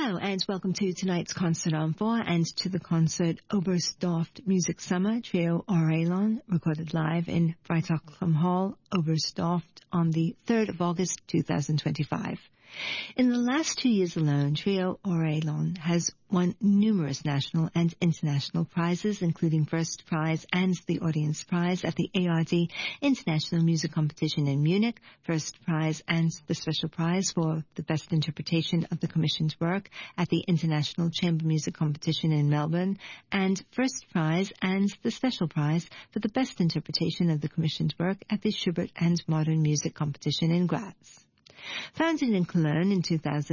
Hello and welcome to tonight's Concert on 4 and to the concert Oberstdorf Music Summer Trio Orelon, recorded live in Freitaglam Hall, Oberstdorf on the 3rd of August 2025. In the last 2 years alone, Trio Orelon has won numerous national and international prizes, including First Prize and the Audience Prize at the ARD International Music Competition in Munich, First Prize and the Special Prize for the Best Interpretation of the Commissioned Work at the International Chamber Music Competition in Melbourne, and First Prize and the Special Prize for the Best Interpretation of the Commissioned Work at the Schubert and Modern Music Competition in Graz. Founded in Cologne in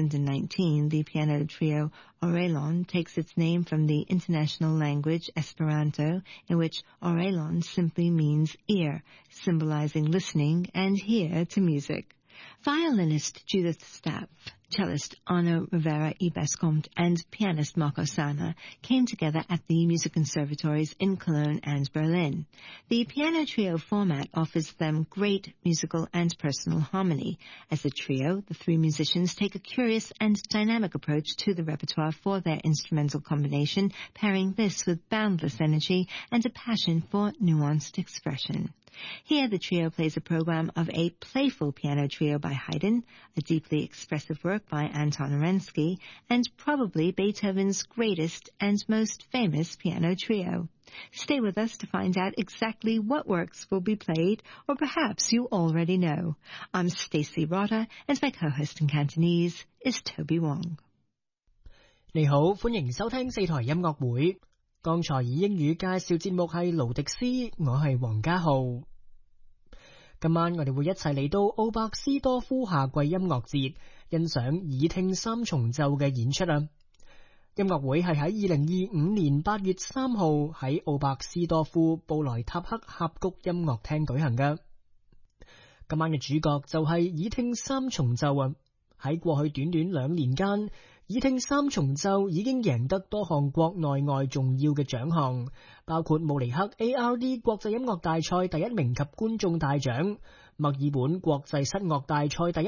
2019, the piano trio Orelon takes its name from the international language Esperanto, in which Orelon simply means ear, symbolizing listening and hear to music. Violinist Judith Stapp, cellist Arno Rivera y Bascomte, and pianist Marco Sana came together at the music conservatories in Cologne and Berlin. The piano trio format offers them great musical and personal harmony. As a trio, the three musicians take a curious and dynamic approach to the repertoire for their instrumental combination, pairing this with boundless energy and a passion for nuanced expression. Here, the trio plays a program of a playful piano trio by Haydn, a deeply expressive work by Anton Arensky, and probably Beethoven's greatest and most famous piano trio. Stay with us to find out exactly what works will be played, or perhaps you already know. I'm Stacey Rotter, and my co-host in Cantonese is Toby Wong. 你好，歡迎收聽四台音樂會。剛才以英語介紹節目係勞迪斯，我係黃家浩。今晚我哋會一齊嚟到奧伯斯多夫夏季音樂節，欣賞耳聽三重奏嘅演出啊！音樂會係喺2025年8月3號喺奧伯斯多夫布萊塔克峽谷音樂廳舉行嘅。今晚嘅主角就係耳聽三重奏啊！喺過去短短2年間，耳聽三重奏已經贏得多項國內外重要嘅獎項，包括慕尼黑 ARD 國際音樂大賽第1名及觀眾大獎、墨爾本國際室樂大賽第